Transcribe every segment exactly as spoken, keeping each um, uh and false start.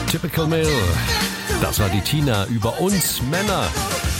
Typical Male. Das war die Tina über uns Männer.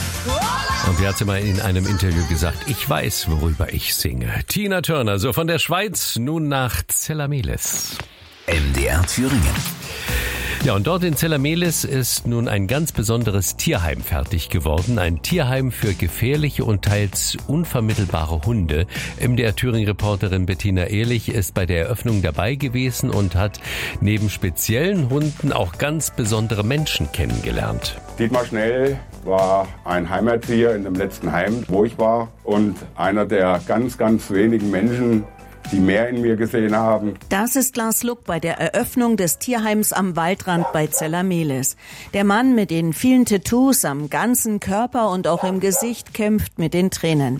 Und sie hat sie mal in einem Interview gesagt, ich weiß, worüber ich singe. Tina Turner, so von der Schweiz, nun nach Zellamelis. M D R Thüringen. Ja, und dort in Zellamelis ist nun ein ganz besonderes Tierheim fertig geworden. Ein Tierheim für gefährliche und teils unvermittelbare Hunde. M D R Thüringen-Reporterin Bettina Ehrlich ist bei der Eröffnung dabei gewesen und hat neben speziellen Hunden auch ganz besondere Menschen kennengelernt. Dietmar Schnell war ein Heimerzieher in dem letzten Heim, wo ich war. Und einer der ganz, ganz wenigen Menschen, die mehr in mir gesehen haben. Das ist Lars Luck bei der Eröffnung des Tierheims am Waldrand bei Zellamelis. Der Mann mit den vielen Tattoos am ganzen Körper und auch im Gesicht kämpft mit den Tränen.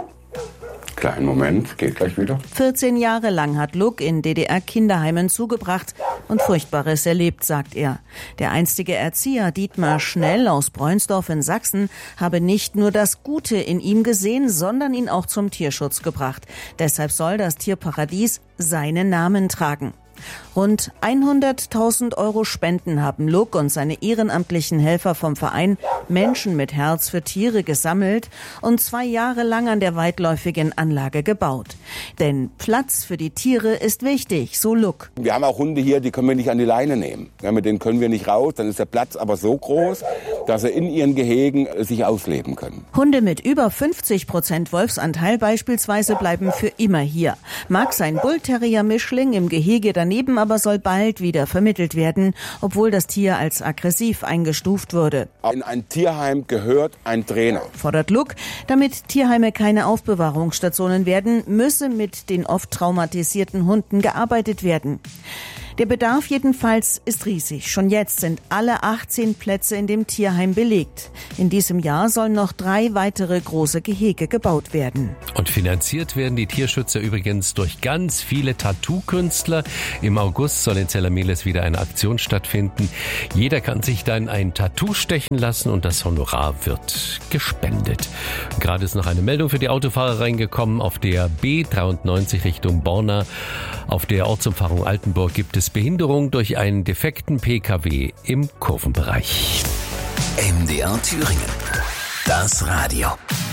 Kleinen Moment, geht gleich wieder. vierzehn Jahre lang hat Luck in D D R-Kinderheimen zugebracht und Furchtbares erlebt, sagt er. Der einstige Erzieher Dietmar Schnell aus Breunsdorf in Sachsen habe nicht nur das Gute in ihm gesehen, sondern ihn auch zum Tierschutz gebracht. Deshalb soll das Tierparadies seinen Namen tragen. Rund hunderttausend Euro Spenden haben Luck und seine ehrenamtlichen Helfer vom Verein Menschen mit Herz für Tiere gesammelt und zwei Jahre lang an der weitläufigen Anlage gebaut. Denn Platz für die Tiere ist wichtig, so Luck. Wir haben auch Hunde hier, die können wir nicht an die Leine nehmen. Ja, mit denen können wir nicht raus, dann ist der Platz aber so groß, dass sie in ihren Gehegen sich ausleben können. Hunde mit über fünfzig Prozent Wolfsanteil beispielsweise bleiben für immer hier. Mag sein Bullterrier-Mischling im Gehege daneben, aber soll bald wieder vermittelt werden, obwohl das Tier als aggressiv eingestuft wurde. In ein Tierheim gehört ein Trainer. Fordert Luck, damit Tierheime keine Aufbewahrungsstationen werden, müsse mit den oft traumatisierten Hunden gearbeitet werden. Der Bedarf jedenfalls ist riesig. Schon jetzt sind alle achtzehn Plätze in dem Tierheim belegt. In diesem Jahr sollen noch drei weitere große Gehege gebaut werden. Und finanziert werden die Tierschützer übrigens durch ganz viele Tattoo-Künstler. Im August soll in Zellamelis wieder eine Aktion stattfinden. Jeder kann sich dann ein Tattoo stechen lassen und das Honorar wird gespendet. Gerade ist noch eine Meldung für die Autofahrer reingekommen. Auf der B dreiundneunzig Richtung Borna, auf der Ortsumfahrung Altenburg, gibt es Behinderung durch einen defekten P K W im Kurvenbereich. M D R Thüringen. Das Radio.